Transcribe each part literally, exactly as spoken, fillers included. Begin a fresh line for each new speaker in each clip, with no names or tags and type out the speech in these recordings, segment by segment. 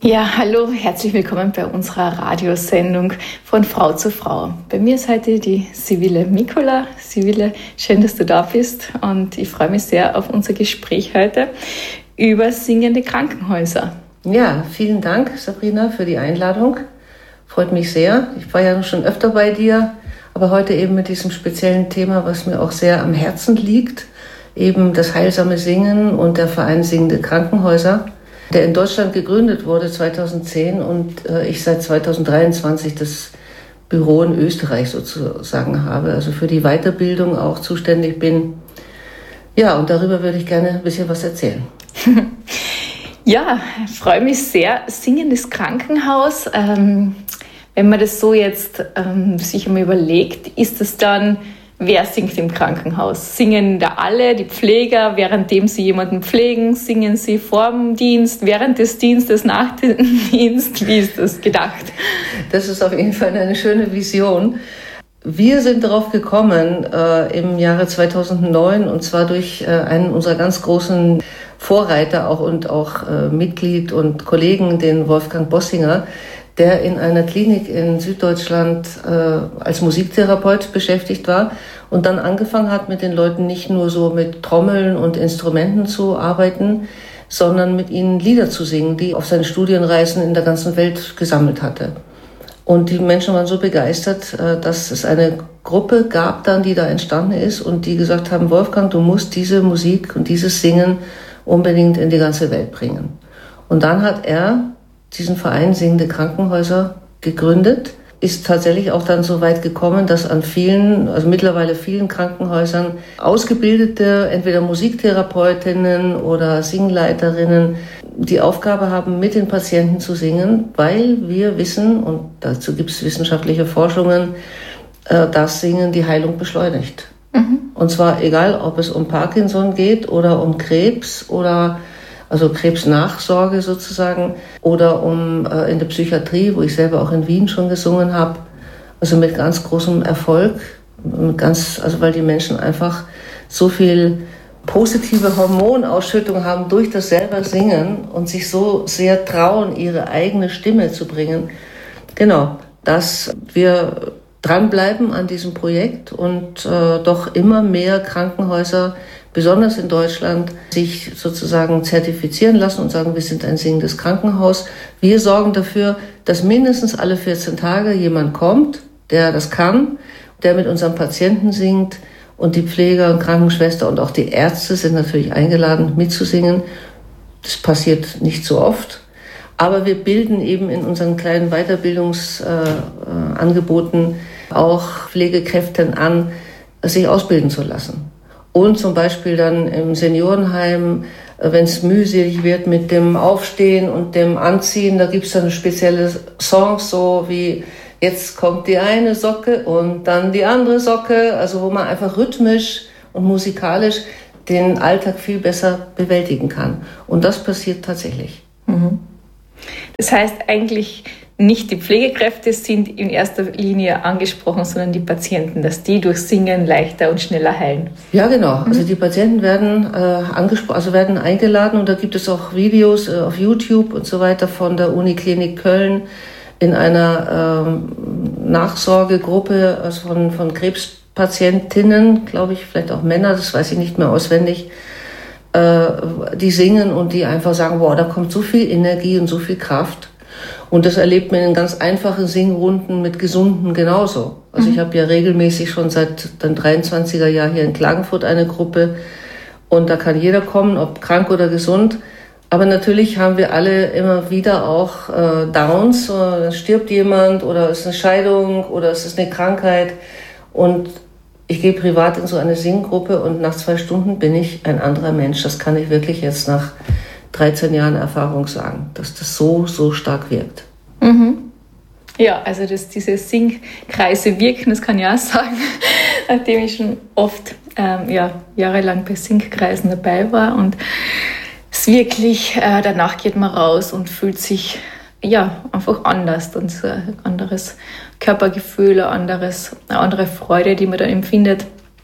Ja, hallo, herzlich willkommen bei unserer Radiosendung von Frau zu Frau. Bei mir ist heute die Sibylle Mikula. Sibylle, schön, dass du da bist und ich freue mich sehr auf unser Gespräch heute über singende Krankenhäuser.
Ja, vielen Dank, Sabrina, für die Einladung. Freut mich sehr. Ich war ja schon öfter bei dir, aber heute eben mit diesem speziellen Thema, was mir auch sehr am Herzen liegt, eben das heilsame Singen und der Verein Singende Krankenhäuser, der in Deutschland gegründet wurde zweitausendzehn und äh, ich seit zweitausenddreiundzwanzig das Büro in Österreich sozusagen habe, also für die Weiterbildung auch zuständig bin. Ja, und darüber würde ich gerne ein bisschen was erzählen.
Ja, ich freue mich sehr. Singendes Krankenhaus, ähm, wenn man das so jetzt ähm, sich einmal überlegt, ist es dann, wer singt im Krankenhaus? Singen da alle, die Pfleger, währenddem sie jemanden pflegen? Singen sie vor dem Dienst, während des Dienstes, nach dem Dienst? Wie ist das gedacht?
Das ist auf jeden Fall eine schöne Vision. Wir sind darauf gekommen äh, im Jahre zweitausendneun und zwar durch äh, einen unserer ganz großen Vorreiter auch und auch äh, Mitglied und Kollegen, den Wolfgang Bossinger, der in einer Klinik in Süddeutschland äh, als Musiktherapeut beschäftigt war und dann angefangen hat, mit den Leuten nicht nur so mit Trommeln und Instrumenten zu arbeiten, sondern mit ihnen Lieder zu singen, die auf seinen Studienreisen in der ganzen Welt gesammelt hatte. Und die Menschen waren so begeistert, äh, dass es eine Gruppe gab dann, die da entstanden ist und die gesagt haben, Wolfgang, du musst diese Musik und dieses Singen unbedingt in die ganze Welt bringen. Und dann hat er diesen Verein Singende Krankenhäuser gegründet, ist tatsächlich auch dann so weit gekommen, dass an vielen, also mittlerweile vielen Krankenhäusern ausgebildete, entweder Musiktherapeutinnen oder Singleiterinnen, die Aufgabe haben, mit den Patienten zu singen, weil wir wissen, und dazu gibt es wissenschaftliche Forschungen, dass Singen die Heilung beschleunigt. Mhm. Und zwar egal, ob es um Parkinson geht oder um Krebs oder also Krebsnachsorge sozusagen, oder um äh, in der Psychiatrie, wo ich selber auch in Wien schon gesungen habe, also mit ganz großem Erfolg, mit ganz, also weil die Menschen einfach so viel positive Hormonausschüttung haben durch das selber Singen und sich so sehr trauen, ihre eigene Stimme zu bringen. Genau, dass wir dranbleiben an diesem Projekt und äh, doch immer mehr Krankenhäuser, besonders in Deutschland, sich sozusagen zertifizieren lassen und sagen, wir sind ein singendes Krankenhaus. Wir sorgen dafür, dass mindestens alle vierzehn Tage jemand kommt, der das kann, der mit unserem Patienten singt, und die Pfleger und Krankenschwester und auch die Ärzte sind natürlich eingeladen, mitzusingen. Das passiert nicht so oft. Aber wir bilden eben in unseren kleinen Weiterbildungsangeboten äh, auch Pflegekräften an, sich ausbilden zu lassen. Und zum Beispiel dann im Seniorenheim, wenn es mühselig wird mit dem Aufstehen und dem Anziehen, da gibt es dann spezielle Songs, so wie jetzt kommt die eine Socke und dann die andere Socke, also wo man einfach rhythmisch und musikalisch den Alltag viel besser bewältigen kann. Und das passiert tatsächlich.
Mhm. Das heißt eigentlich, nicht die Pflegekräfte sind in erster Linie angesprochen, sondern die Patienten, dass die durch Singen leichter und schneller heilen.
Ja, genau. Mhm. Also die Patienten werden äh, angesprochen, also werden eingeladen, und da gibt es auch Videos äh, auf YouTube und so weiter von der Uniklinik Köln in einer ähm, Nachsorgegruppe, also von, von Krebspatientinnen, glaube ich, vielleicht auch Männer, das weiß ich nicht mehr auswendig, äh, die singen und die einfach sagen, boah, da kommt so viel Energie und so viel Kraft. Und das erlebt man in ganz einfachen Singrunden mit Gesunden genauso. Also mhm. ich habe ja regelmäßig schon seit den dreiundzwanziger Jahr hier in Klagenfurt eine Gruppe, und da kann jeder kommen, ob krank oder gesund. Aber natürlich haben wir alle immer wieder auch äh, Downs, äh, stirbt jemand oder es ist eine Scheidung oder es ist eine Krankheit. Und ich gehe privat in so eine Singgruppe und nach zwei Stunden bin ich ein anderer Mensch. Das kann ich wirklich jetzt nach dreizehn Jahren Erfahrung sagen, dass das so, so stark wirkt.
Mhm. Ja, also dass diese Singkreise wirken, das kann ich auch sagen, nachdem ich schon oft ähm, ja, jahrelang bei Singkreisen dabei war, und es wirklich, äh, danach geht man raus und fühlt sich ja einfach anders, und so ein anderes Körpergefühl, ein anderes, eine andere Freude, die man da empfindet.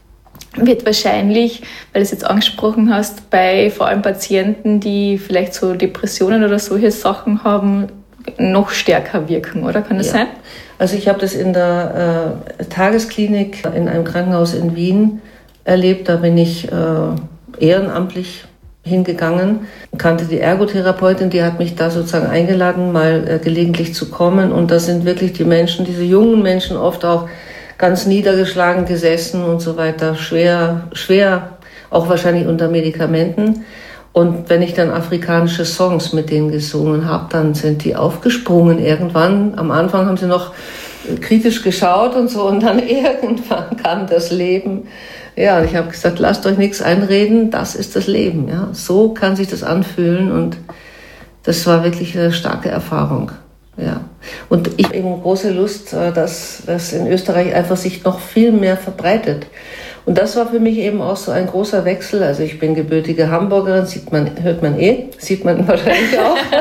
wird wahrscheinlich, weil du es jetzt angesprochen hast, bei vor allem Patienten, die vielleicht so Depressionen oder solche Sachen haben, noch stärker wirken, oder? Kann das ja sein?
Also ich habe das in der äh, Tagesklinik in einem Krankenhaus in Wien erlebt. Da bin ich äh, ehrenamtlich hingegangen, kannte die Ergotherapeutin, die hat mich da sozusagen eingeladen, mal äh, gelegentlich zu kommen. Und da sind wirklich die Menschen, diese jungen Menschen, oft auch ganz niedergeschlagen gesessen und so weiter, schwer, schwer, auch wahrscheinlich unter Medikamenten. Und wenn ich dann afrikanische Songs mit denen gesungen habe, dann sind die aufgesprungen irgendwann. Am Anfang haben sie noch kritisch geschaut und so, und dann irgendwann kam das Leben. Ja, und ich habe gesagt, lasst euch nichts einreden, das ist das Leben. Ja, so kann sich das anfühlen, und das war wirklich eine starke Erfahrung. Ja, und ich habe eben große Lust, dass das in Österreich einfach sich noch viel mehr verbreitet. Und das war für mich eben auch so ein großer Wechsel. Also ich bin gebürtige Hamburgerin, sieht man, hört man eh, sieht man wahrscheinlich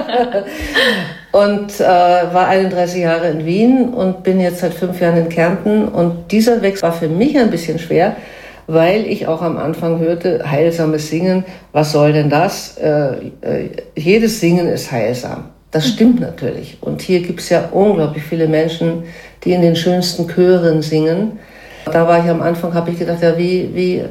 auch. Und äh, war einunddreißig Jahre in Wien und bin jetzt seit fünf Jahren in Kärnten. Und dieser Wechsel war für mich ein bisschen schwer, weil ich auch am Anfang hörte, heilsames Singen, was soll denn das? Äh, äh, jedes Singen ist heilsam. Das stimmt natürlich. Und hier gibt es ja unglaublich viele Menschen, die in den schönsten Chören singen. Da war ich am Anfang, habe ich gedacht, ja, wie, wie, äh,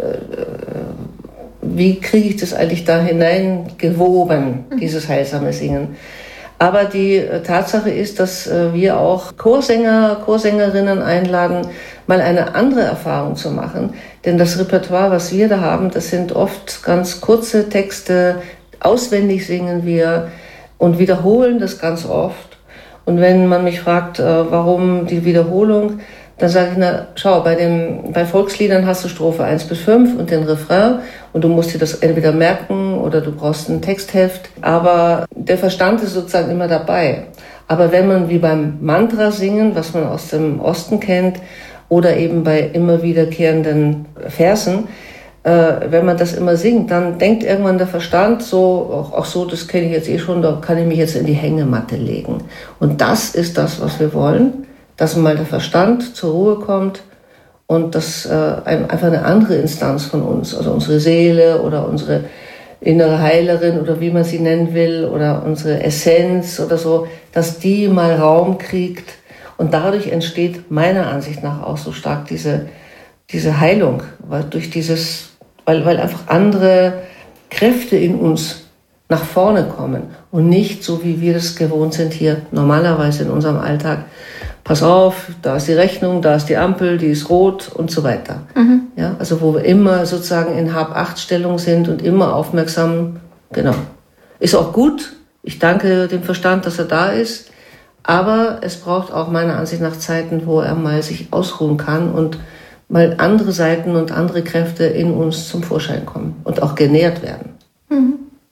wie kriege ich das eigentlich da hineingewoben, dieses heilsame Singen? Aber die Tatsache ist, dass wir auch Chorsänger, Chorsängerinnen einladen, mal eine andere Erfahrung zu machen. Denn das Repertoire, was wir da haben, das sind oft ganz kurze Texte, auswendig singen wir und wiederholen das ganz oft. Und wenn man mich fragt, warum die Wiederholung, dann sage ich, na, schau, bei, dem, bei Volksliedern hast du Strophe eins bis fünf und den Refrain, und du musst dir das entweder merken oder du brauchst ein Textheft. Aber der Verstand ist sozusagen immer dabei. Aber wenn man wie beim Mantra singen, was man aus dem Osten kennt, oder eben bei immer wiederkehrenden Versen, äh, wenn man das immer singt, dann denkt irgendwann der Verstand so, auch, auch so, das kenne ich jetzt eh schon, da kann ich mich jetzt in die Hängematte legen. Und das ist das, was wir wollen. Dass mal der Verstand zur Ruhe kommt und dass äh, ein, einfach eine andere Instanz von uns, also unsere Seele oder unsere innere Heilerin oder wie man sie nennen will, oder unsere Essenz oder so, dass die mal Raum kriegt. Und dadurch entsteht meiner Ansicht nach auch so stark diese, diese Heilung, weil durch dieses, weil, weil einfach andere Kräfte in uns nach vorne kommen und nicht so, wie wir das gewohnt sind hier normalerweise in unserem Alltag. Pass auf, da ist die Rechnung, da ist die Ampel, die ist rot und so weiter. Mhm. Ja, also wo wir immer sozusagen in Hab-Acht-Stellung sind und immer aufmerksam, genau. Ist auch gut, ich danke dem Verstand, dass er da ist, aber es braucht auch meiner Ansicht nach Zeiten, wo er mal sich ausruhen kann und mal andere Seiten und andere Kräfte in uns zum Vorschein kommen und auch genährt werden.
Mhm.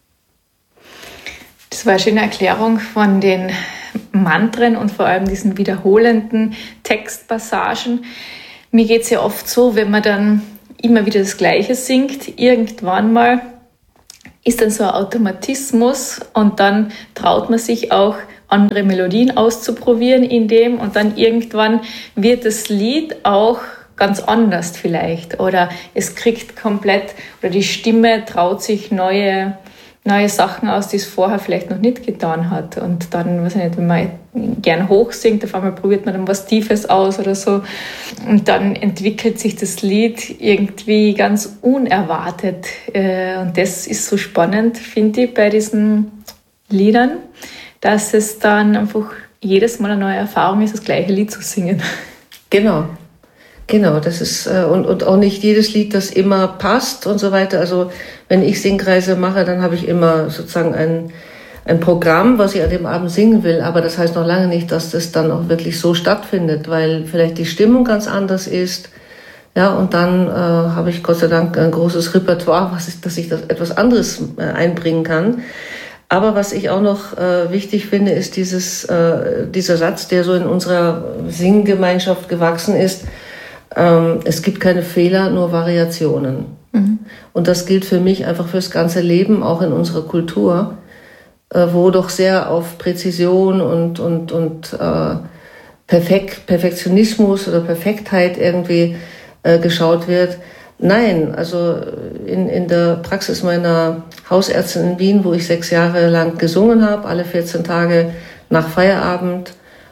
Das war eine schöne Erklärung von den Mantren und vor allem diesen wiederholenden Textpassagen. Mir geht es ja oft so, wenn man dann immer wieder das Gleiche singt, irgendwann mal ist dann so ein Automatismus und dann traut man sich auch, andere Melodien auszuprobieren in dem, und dann irgendwann wird das Lied auch ganz anders vielleicht, oder es kriegt komplett, oder die Stimme traut sich neue neue Sachen aus, die es vorher vielleicht noch nicht getan hat. Und dann, weiß ich nicht, wenn man gern hoch singt, auf einmal probiert man dann was Tiefes aus oder so. Und dann entwickelt sich das Lied irgendwie ganz unerwartet. Und das ist so spannend, finde ich, bei diesen Liedern, dass es dann einfach jedes Mal eine neue Erfahrung ist, das gleiche Lied zu singen.
Genau. Genau, das ist, äh, und, und auch nicht jedes Lied, das immer passt und so weiter. Also wenn ich Singkreise mache, dann habe ich immer sozusagen ein, ein Programm, was ich an dem Abend singen will. Aber das heißt noch lange nicht, dass das dann auch wirklich so stattfindet, weil vielleicht die Stimmung ganz anders ist. Ja, und dann äh, habe ich Gott sei Dank ein großes Repertoire, was ich, dass ich das etwas anderes äh, einbringen kann. Aber was ich auch noch äh, wichtig finde, ist dieses, äh, dieser Satz, der so in unserer Singgemeinschaft gewachsen ist. Es gibt keine Fehler, nur Variationen. Mhm. Und das gilt für mich einfach fürs ganze Leben, auch in unserer Kultur, wo doch sehr auf Präzision und, und, und äh, Perfekt, Perfektionismus oder Perfektheit irgendwie äh, geschaut wird. Nein, also in, in der Praxis meiner Hausärztin in Wien, wo ich sechs Jahre lang gesungen habe, alle vierzehn Tage nach Feierabend,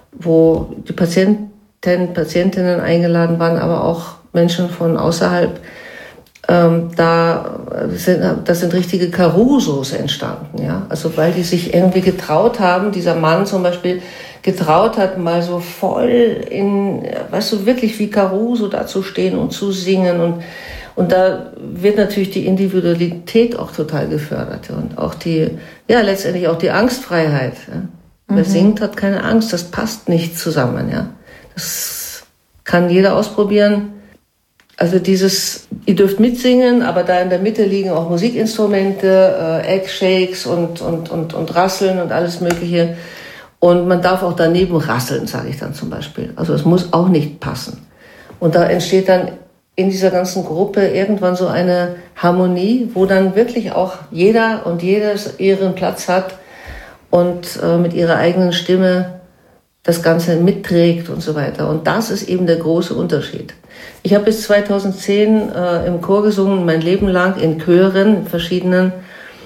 wo die Patienten, Patientinnen eingeladen waren, aber auch Menschen von außerhalb, ähm, da sind, da sind richtige Carusos entstanden, ja. Also weil die sich irgendwie getraut haben, dieser Mann zum Beispiel getraut hat, mal so voll in, weißt du, wirklich wie Caruso da zu stehen und zu singen und Und da wird natürlich die Individualität auch total gefördert und auch die, ja, letztendlich auch die Angstfreiheit. Ja. Mhm. Wer singt, hat keine Angst, das passt nicht zusammen, ja. Das kann jeder ausprobieren. Also dieses, ihr dürft mitsingen, aber da in der Mitte liegen auch Musikinstrumente, äh, Eggshakes und, und, und, und Rasseln und alles Mögliche. Und man darf auch daneben rasseln, sage ich dann zum Beispiel. Also es muss auch nicht passen. Und da entsteht dann in dieser ganzen Gruppe irgendwann so eine Harmonie, wo dann wirklich auch jeder und jedes ihren Platz hat und äh, mit ihrer eigenen Stimme das Ganze mitträgt und so weiter. Und das ist eben der große Unterschied. Ich habe bis zweitausendzehn äh, im Chor gesungen, mein Leben lang in Chören, in verschiedenen.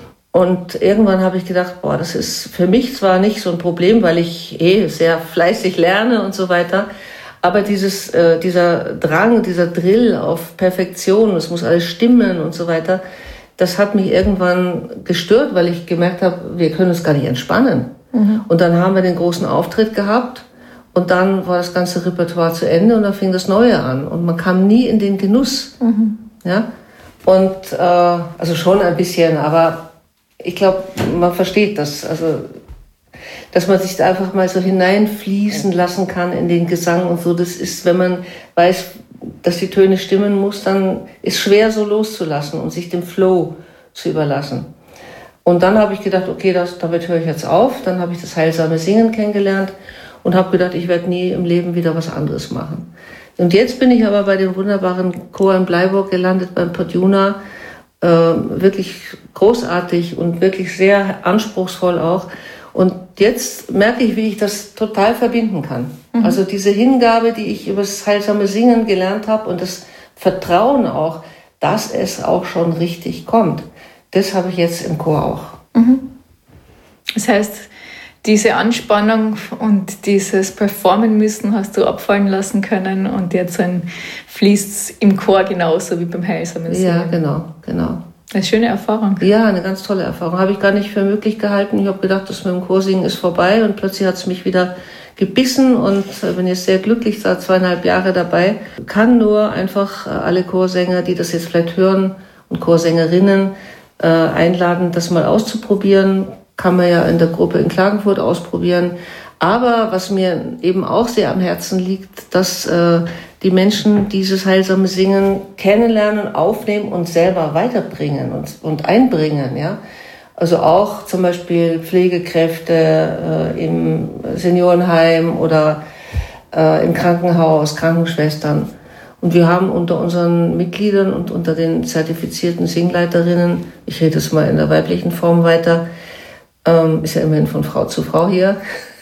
Und irgendwann habe ich gedacht, boah, das ist für mich zwar nicht so ein Problem, weil ich eh sehr fleißig lerne und so weiter, aber dieses, äh, dieser Drang, dieser Drill auf Perfektion, es muss alles stimmen und so weiter, das hat mich irgendwann gestört, weil ich gemerkt habe, wir können uns gar nicht entspannen. Mhm. Und dann haben wir den großen Auftritt gehabt und dann war das ganze Repertoire zu Ende und dann fing das Neue an. Und man kam nie in den Genuss. Mhm. Ja? Und äh, also schon ein bisschen, aber ich glaube, man versteht das. Also dass man sich da einfach mal so hineinfließen lassen kann in den Gesang und so. Das ist, wenn man weiß, dass die Töne stimmen muss, dann ist schwer so loszulassen und sich dem Flow zu überlassen. Und dann habe ich gedacht, okay, das, damit höre ich jetzt auf. Dann habe ich das heilsame Singen kennengelernt und habe gedacht, ich werde nie im Leben wieder was anderes machen. Und jetzt bin ich aber bei dem wunderbaren Chor in Bleiburg gelandet, beim Podjuna. Äh, wirklich großartig und wirklich sehr anspruchsvoll auch. Und jetzt merke ich, wie ich das total verbinden kann. Mhm. Also diese Hingabe, die ich über das heilsame Singen gelernt habe und das Vertrauen auch, dass es auch schon richtig kommt, das habe ich jetzt im Chor auch.
Mhm. Das heißt, diese Anspannung und dieses Performen müssen hast du abfallen lassen können und jetzt fließt es im Chor genauso wie beim heilsamen Singen.
Ja, genau, genau.
Eine schöne Erfahrung.
Ja, eine ganz tolle Erfahrung. Habe ich gar nicht für möglich gehalten. Ich habe gedacht, das mit dem Chorsingen ist vorbei und plötzlich hat es mich wieder gebissen und bin jetzt sehr glücklich, seit zweieinhalb Jahre dabei. Kann nur einfach alle Chorsänger, die das jetzt vielleicht hören und Chorsängerinnen äh, einladen, das mal auszuprobieren. Kann man ja in der Gruppe in Klagenfurt ausprobieren. Aber was mir eben auch sehr am Herzen liegt, dass äh, die Menschen dieses heilsame Singen kennenlernen, aufnehmen und selber weiterbringen und, und einbringen. Ja? Also auch zum Beispiel Pflegekräfte äh, im Seniorenheim oder äh, im Krankenhaus, Krankenschwestern. Und wir haben unter unseren Mitgliedern und unter den zertifizierten Singleiterinnen, ich rede es mal in der weiblichen Form weiter, ähm, ist ja immerhin von Frau zu Frau hier,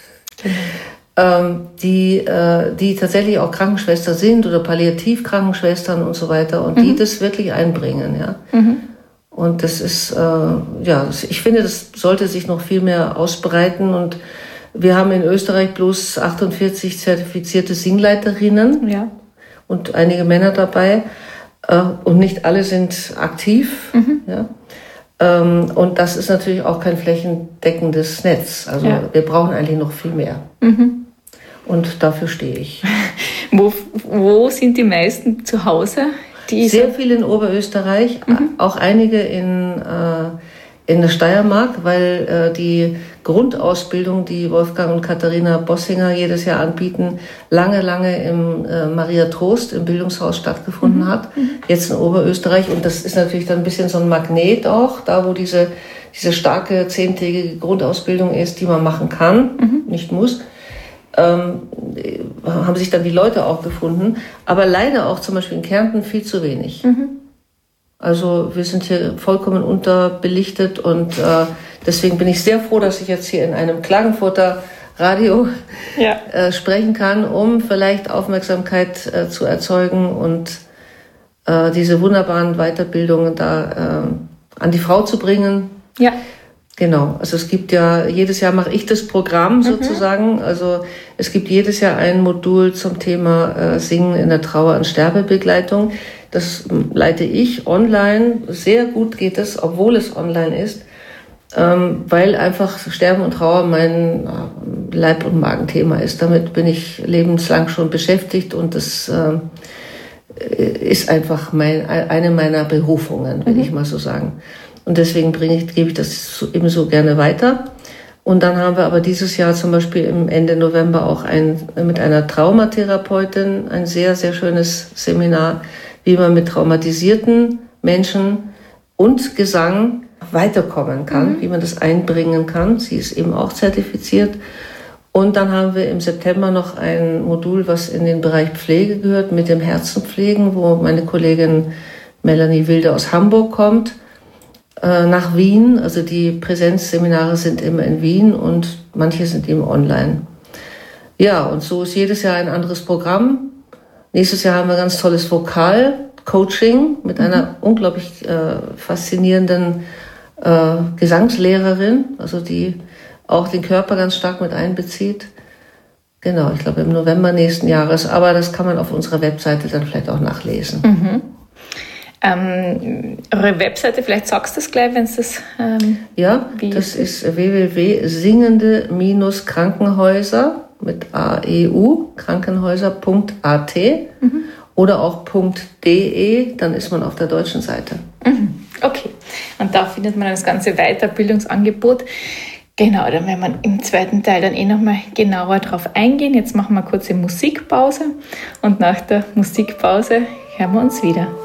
ähm, die, äh, die tatsächlich auch Krankenschwester sind oder Palliativkrankenschwestern und so weiter und mhm. die das wirklich einbringen. Ja? Mhm. Und das ist, äh, ja, ich finde, das sollte sich noch viel mehr ausbreiten. Und wir haben in Österreich bloß achtundvierzig zertifizierte Singleiterinnen ja. und einige Männer dabei. Äh, und nicht alle sind aktiv. Mhm. Ja? Ähm, und das ist natürlich auch kein flächendeckendes Netz. Also ja. wir brauchen eigentlich noch viel mehr. Mhm. Und dafür stehe ich.
wo, wo sind die meisten zu Hause? Die
Sehr viel in Oberösterreich, mhm. auch einige in, äh, in der Steiermark, weil äh, die Grundausbildung, die Wolfgang und Katharina Bossinger jedes Jahr anbieten, lange, lange im äh, Maria Trost im Bildungshaus stattgefunden mhm. hat, jetzt in Oberösterreich. Und das ist natürlich dann ein bisschen so ein Magnet auch, da wo diese, diese starke zehntägige Grundausbildung ist, die man machen kann, mhm. nicht muss. Ähm, haben sich dann die Leute auch gefunden, aber leider auch zum Beispiel in Kärnten viel zu wenig. Mhm. Also wir sind hier vollkommen unterbelichtet und äh, deswegen bin ich sehr froh, dass ich jetzt hier in einem Klagenfurter Radio ja. äh, sprechen kann, um vielleicht Aufmerksamkeit äh, zu erzeugen und äh, diese wunderbaren Weiterbildungen da äh, an die Frau zu bringen.
Ja.
Genau, also es gibt ja, jedes Jahr mache ich das Programm sozusagen. Mhm. Also es gibt jedes Jahr ein Modul zum Thema äh, Singen in der Trauer- und Sterbebegleitung. Das leite ich online. Sehr gut geht es, obwohl es online ist, ähm, weil einfach Sterben und Trauer mein äh, Leib- und Magenthema ist. Damit bin ich lebenslang schon beschäftigt und das äh, ist einfach mein, eine meiner Berufungen, will mhm. ich mal so sagen. Und deswegen bringe ich, gebe ich das ebenso gerne weiter. Und dann haben wir aber dieses Jahr zum Beispiel im Ende November auch ein, mit einer Traumatherapeutin ein sehr, sehr schönes Seminar, wie man mit traumatisierten Menschen und Gesang weiterkommen kann, mhm. wie man das einbringen kann. Sie ist eben auch zertifiziert. Und dann haben wir im September noch ein Modul, was in den Bereich Pflege gehört, mit dem Herzenpflegen, wo meine Kollegin Melanie Wilde aus Hamburg kommt, nach Wien. Also die Präsenzseminare sind immer in Wien und manche sind eben online. Ja, und so ist jedes Jahr ein anderes Programm. Nächstes Jahr haben wir ganz tolles Vokal-Coaching mit einer mhm. unglaublich äh, faszinierenden äh, Gesangslehrerin, also die auch den Körper ganz stark mit einbezieht. Genau, ich glaube im November nächsten Jahres. Aber das kann man auf unserer Webseite dann vielleicht auch nachlesen.
Mhm. Ähm, eure Webseite, vielleicht sagst du das gleich, wenn es das... Ähm,
ja, das ist w w w punkt singende Krankenhäuser mit A E U, krankenhäuser punkt a t mhm. oder auch .de, dann ist man auf der deutschen Seite.
Mhm. Okay, und da findet man das ganze Weiterbildungsangebot. Genau, dann werden wir im zweiten Teil dann eh nochmal genauer drauf eingehen. Jetzt machen wir kurz eine Musikpause und nach der Musikpause hören wir uns wieder.